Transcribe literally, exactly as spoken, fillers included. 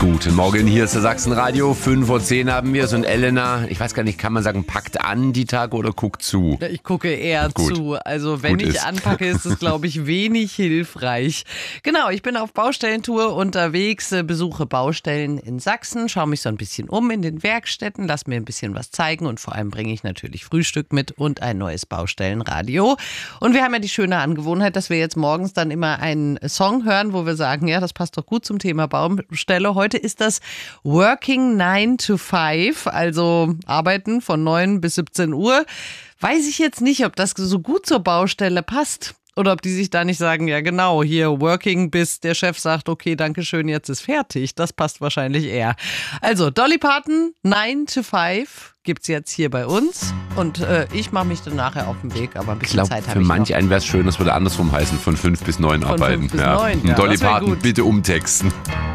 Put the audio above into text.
Guten Morgen, hier ist der Sachsenradio. fünf Uhr zehn haben wir es und Elena, ich weiß gar nicht, kann man sagen, packt an die Tage oder guckt zu? Ich gucke eher Gut. zu. Also wenn Gut ich ist. anpacke, ist es, glaube ich, wenig hilfreich. Genau, ich bin auf Baustellentour unterwegs, äh, besuche Baustellen in Sachsen, schaue mich so ein bisschen um in den Werkstätten, lass mir ein bisschen was zeigen und vor allem bringe ich natürlich Frühstück mit und ein neues Baustellenradio. Und wir haben ja die schöne Angewohnheit, dass wir jetzt morgens dann immer einen Song hören, wo wir sagen, ja, das passt doch gut zum Thema Baustelle. Heute ist das Working nine to five, also arbeiten von neun bis siebzehn Uhr. Weiß ich jetzt nicht, ob das so gut zur Baustelle passt. Oder ob die sich da nicht sagen, ja genau, hier Working, bis der Chef sagt, okay, danke schön, jetzt ist fertig. Das passt wahrscheinlich eher. Also Dolly Parton, nine to five gibt's jetzt hier bei uns. Und äh, ich mache mich dann nachher auf den Weg, aber ein Ich bisschen glaube, Zeit habe für ich manch noch. einen wäre es schön, das würde anderssom heißen, von fünf bis neun Von arbeiten. fünf bis ja. neun, ja, Dolly das wär Parton, gut. bitte umtexten.